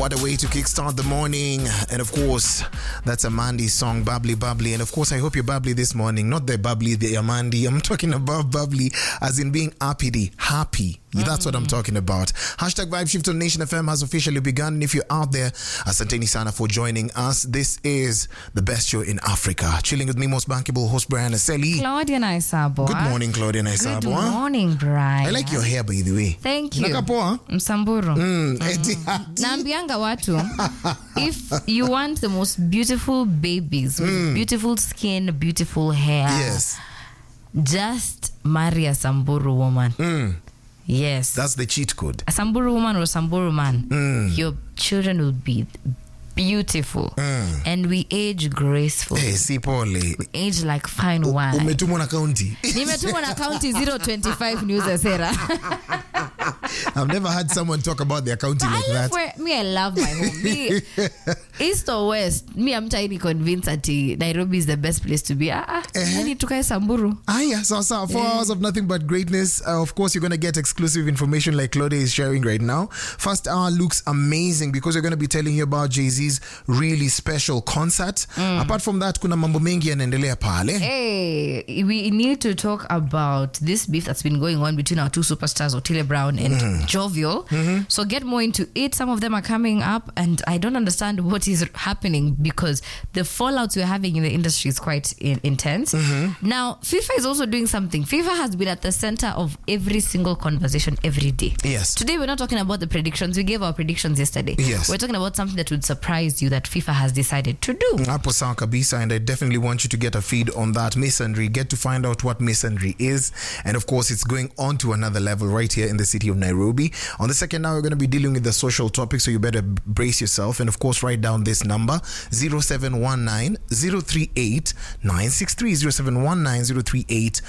What a way to kickstart the morning. And of course, that's Amandi's song, Bubbly Bubbly. And of course, I hope you're bubbly this morning. Not the bubbly, the Amandi. I'm talking about bubbly as in being uppity, happy. That's what I'm talking about. Hashtag Vibe Shift on Nation FM has officially begun. And if you're out there, asanteni sana for joining us. This is the best show in Africa. Chilling with me, most bankable host Brian Aseli. Claudia Naisabo. Good morning, Claudia Naisabo. Good morning, Brian. I like your hair, by the way. Thank you. Nakapoa? Msamburu. Naambianga watu, if you want the most beautiful babies with beautiful skin, beautiful hair, Yes. just marry a Samburu woman. Yes. That's the cheat code. A Samburu woman or a Samburu man, your children will be beautiful. And we age gracefully. Hey, si pole. We age like fine wine. Umetumwa na county. Nimetumwa na county 025 news Sarah. I've never had someone talk about their county like that. I love my home. Me, East or West, me, I'm trying to convince that Nairobi is the best place to be. Nani tukae Samburu. Yeah, so 4 hours of nothing but greatness. Of course, you're going to get exclusive information like Claudia is sharing right now. First hour looks amazing because we're going to be telling you about Jay-Z's really special concert. Apart from that, kuna mambo mengi yanaendelea pale. Hey, we need to talk about this beef that's been going on between our two superstars, Otile Brown and Jovial. So get more into it. Some of them are coming up and I don't understand what is happening because the fallouts we're having in the industry is quite intense. Now, FIFA is also doing something. FIFA has been at the center of every single conversation every day. Yes. Today we're not talking about the predictions. We gave our predictions yesterday. Yes. We're talking about something that would surprise you that FIFA has decided to do. Hapo sawa kabisa, and I definitely want you to get a feed on that masonry. Get to find out what masonry is. And of course, it's going on to another level right here in the city of Nairobi. On the second hour, we're going to be dealing with the social topics, so you better brace yourself. And of course, write down this number, 0719 038 963. 0719 038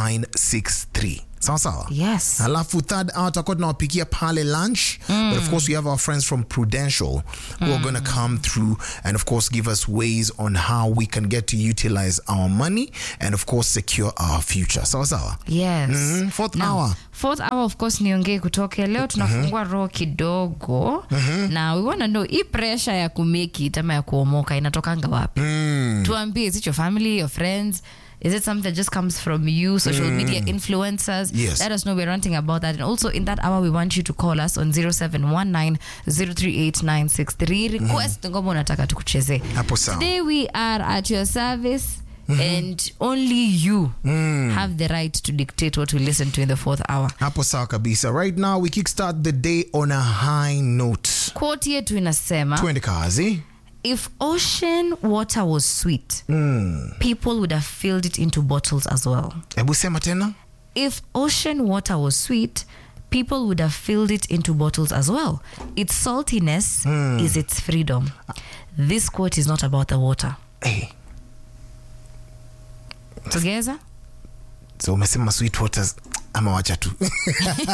963. Sawa. Yes. Alafu third hour tutakuwa tunawapikia pale lunch. But of course we have our friends from Prudential who are going to come through and of course give us ways on how we can get to utilize our money and of course secure our future. Sawa. Yes. Fourth hour of course niongee kutoke leo tunafungua roho kidogo. Na we want to know hii pressure ya kumeki it ama ya kuomoka inatokanga wapi? Tuambie, is it your family, your friends? Is it something that just comes from you, social media influencers? Yes. Let us know. We're ranting about that. And also in that hour, we want you to call us on 0719 038 963. Request ngoma unataka tukucheze. Hapo sawa. Today we are at your service. And only you have the right to dictate what we listen to in the fourth hour. Hapo sawa kabisa. Right now we kickstart the day on a high note. Quote yetu inasema, Twende kazi. if ocean water was sweet, people would have filled it into bottles as well. Ebu sema tena. If ocean water was sweet, people would have filled it into bottles as well. Its saltiness is its freedom. This quote is not about the water. Hey. Together? So umesema sweet waters ama wacha tu.